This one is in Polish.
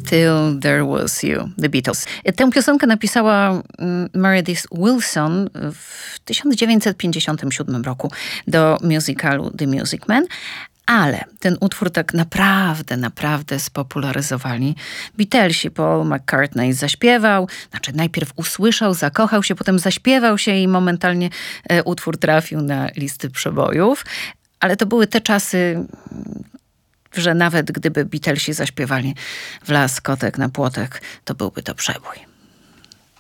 Till There Was You, The Beatles. Tę piosenkę napisała Meredith Willson w 1957 roku do musicalu The Music Man, ale ten utwór tak naprawdę spopularyzowali Beatlesi. Paul McCartney zaśpiewał, znaczy najpierw usłyszał, zakochał się, potem zaśpiewał się i momentalnie utwór trafił na listy przebojów. Ale to były te czasy, że nawet gdyby Beatlesi zaśpiewali w Las kotek na płotek, to byłby to przebój.